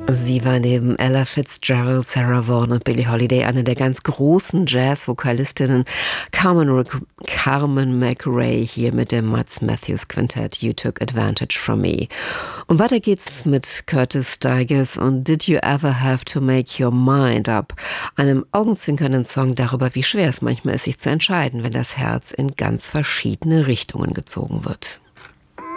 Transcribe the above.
Sie war neben Ella Fitzgerald, Sarah Vaughan und Billie Holiday eine der ganz großen Jazz-Vokalistinnen. Carmen McRae hier mit dem Muds Matthews Quintett You Took Advantage from Me. Und weiter geht's mit Curtis Stigers und Did You Ever Have to Make Your Mind Up? Einem augenzwinkernden Song darüber, wie schwer es manchmal ist, sich zu entscheiden, wenn das Herz in ganz verschiedene Richtungen gezogen wird.